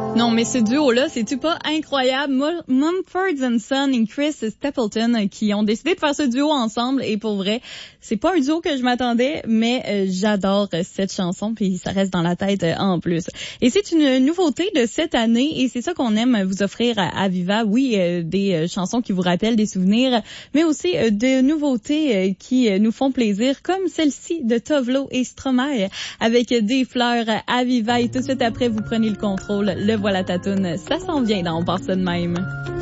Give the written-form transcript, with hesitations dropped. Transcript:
Non, mais ce duo-là, c'est-tu pas incroyable? Mumford & Son et Chris Stapleton qui ont décidé de faire ce duo ensemble et pour vrai, c'est pas un duo que je m'attendais, mais j'adore cette chanson puis ça reste dans la tête en plus. Et c'est une nouveauté de cette année et c'est ça qu'on aime vous offrir à Aviva. Oui, des chansons qui vous rappellent des souvenirs, mais aussi des nouveautés qui nous font plaisir comme celle-ci de Tovlo et Stromae avec des fleurs Aviva et tout de suite après vous prenez le contrôle. Le voilà ta toune, ça s'en vient dans On part ça de même.